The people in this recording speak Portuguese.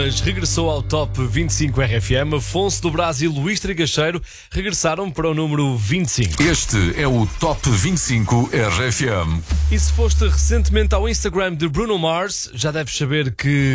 Regressou ao Top 25 RFM. Afonso do Brás e Luís Trigacheiro regressaram para o número 25. Este é o Top 25 RFM. E se foste recentemente ao Instagram de Bruno Mars, já deves saber que